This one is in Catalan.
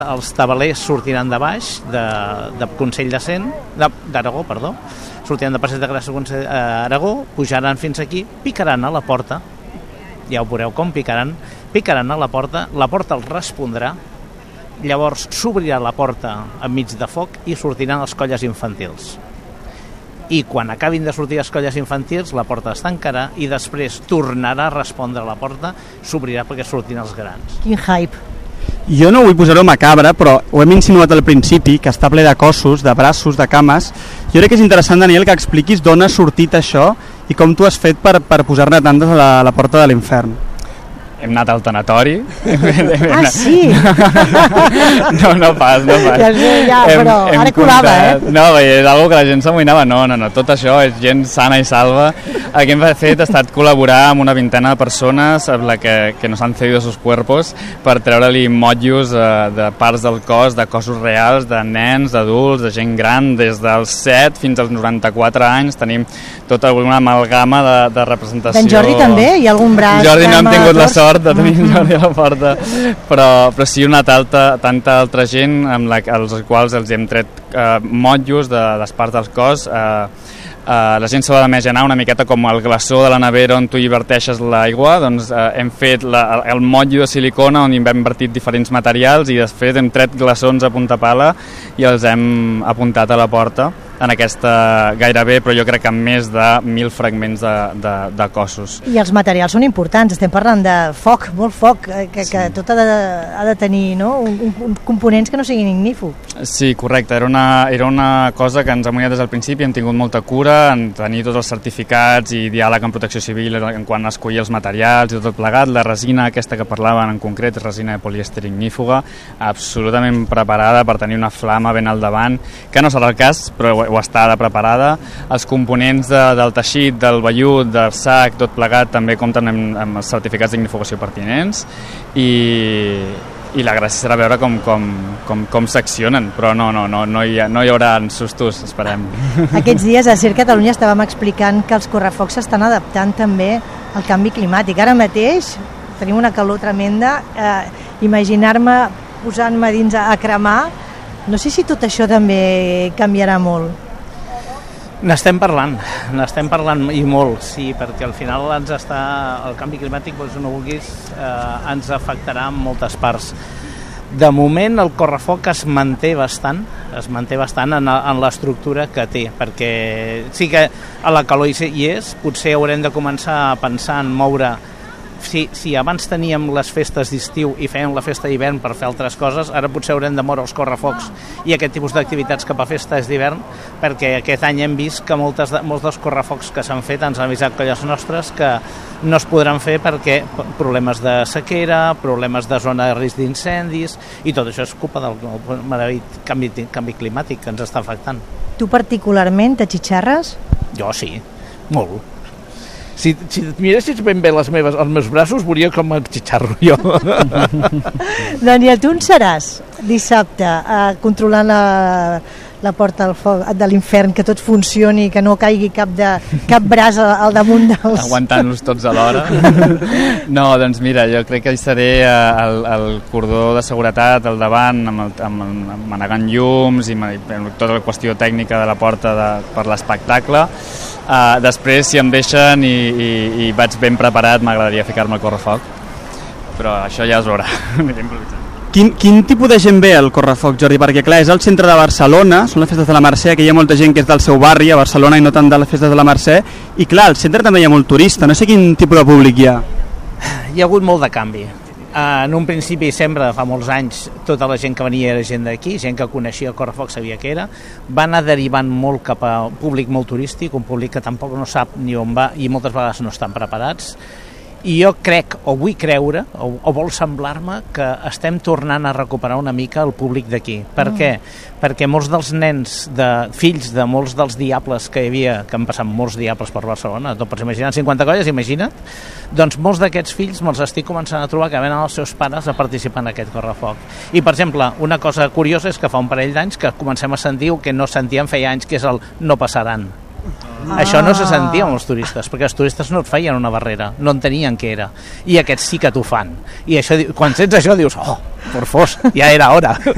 Els tabalers sortiran de baix, de Consell de Cent, d'Aragó, perdó, sortiran de Passeig de Gràcia a Aragó, pujaran fins aquí, picaran a la porta, ja ho veureu com picaran a la porta els respondrà, llavors s'obrirà la porta enmig de foc i sortiran les colles infantils. I quan acabin de sortir les colles infantils, la porta es tancarà i després tornarà a respondre a la porta, s'obrirà perquè sortin els grans. Quin hype! Jo no vull posar-ho macabre, però ho hem insinuat al principi, que està ple de cossos, de braços, de cames. Jo crec que és interessant, Daniel, que expliquis d'on ha sortit això i com tu has fet per posar-ne tantes a la porta de l'infern. Hem anat al tanatori. Ah, sí? No pas. Ja, però ara colava, No, és algo que la gent s'amoïnava. No, tot això és gent sana i salva. El que hem fet ha estat col·laborar amb una vintena de persones amb la que nos han cedido sus cuerpos per treure-li motllos de parts del cos, de cossos reals, de nens, d'adults, de gent gran, des dels 7 fins als 94 anys. Tenim tota una amalgama de representació. D'en Jordi també? Hi ha algun braç? Jordi no hem tingut la sort de tenir Jordi a la porta, però sí una tanta altra gent als quals els hem tret motllos de les parts del cos. La gent s'ho ha d'imaginar una miqueta com el glaçó de la nevera on tu hi verteixes l'aigua. Doncs hem fet el motllo de silicona on hi hem invertit diferents materials i després hem tret glaçons a punta pala i els hem apuntat a la porta en aquesta gairebé, però jo crec que amb més de 1.000 fragments de cossos. I els materials són importants, estem parlant de foc, molt foc, que tot ha de tenir, no? Components que no siguin ignífugs. Sí, correcte, era una cosa que ens ha amoïnat des del principi, hem tingut molta cura en tenir tots els certificats i diàleg amb Protecció Civil en quant a escollir els materials i tot plegat. La resina aquesta que parlaven en concret és resina de polièster ignífuga, absolutament preparada per tenir una flama ben al davant, que no serà el cas, però ho està preparada. Els components del teixit, del vellut, del sac, tot plegat també compten amb els certificats d'ignifugació pertinents i la gràcia serà veure com s'accionen, però no hi haurà sustos, esperem. Aquests dies a CER Catalunya estàvem explicant que els correfocs s'estan adaptant també al canvi climàtic. Ara mateix tenim una calor tremenda, imaginar-me posant-me dins a cremar, no sé si tot això també canviarà molt. N'estem parlant i molt, sí, perquè al final el canvi climàtic, si no vulguis, ens afectarà en moltes parts. De moment el correfoc es manté bastant en l'estructura que té, perquè sí que a la calor hi és, potser haurem de començar a pensar en moure. Si abans teníem les festes d'estiu i fèiem la festa d'hivern per fer altres coses, ara potser haurem de moure els correfocs i aquest tipus d'activitats cap a festes d'hivern, perquè aquest any hem vist que molts dels correfocs que s'han fet ens han avisat colles nostres que no es podran fer perquè problemes de sequera, problemes de zona de risc d'incendis, i tot això és culpa del canvi climàtic que ens està afectant. Tu particularment t'atxitxarres? Jo sí, molt. Si et miressis ben bé els meus braços, veuria com em xitxarro jo. Daniel, tu on seràs dissabte controlant la porta de l'infern, que tot funcioni, que no caigui cap braç al damunt dels... Aguantant-nos tots alhora. No, doncs mira, jo crec que hi seré al cordó de seguretat al davant, manegant llums i tota la qüestió tècnica de la porta per l'espectacle. Després, si em deixen i vaig ben preparat, m'agradaria ficar-me al correfoc, però això ja es veurà. Quin tipus de gent ve al correfoc, Jordi? Perquè clar, és al centre de Barcelona, són les festes de la Mercè, que hi ha molta gent que és del seu barri a Barcelona i no tant de les festes de la Mercè, i clar, al centre també hi ha molt turista, no sé quin tipus de públic hi ha. Hi ha hagut molt de canvi. En un principi, sempre fa molts anys, tota la gent que venia era gent d'aquí, gent que coneixia el correfoc, sabia què era, va anar derivant molt cap a públic molt turístic, un públic que tampoc no sap ni on va i moltes vegades no estan preparats. I jo crec, o vull creure, o vol semblar-me, que estem tornant a recuperar una mica el públic d'aquí. Per què? Perquè molts dels nens, fills de molts dels diables que hi havia, que han passat molts diables per Barcelona, tu pots imaginar 50 colles, imagina't, doncs molts d'aquests fills me'ls estic començant a trobar que venen els seus pares a participar en aquest correfoc. I, per exemple, una cosa curiosa és que fa un parell d'anys que comencem a sentir el que no sentíem feia anys, que és el no passaran. Això no se sentia amb els turistes, perquè els turistes no et feien una barrera, no entenien què era, i aquests sí que t'ho fan, i això, quan sents això dius, oh, por fos, ja era hora.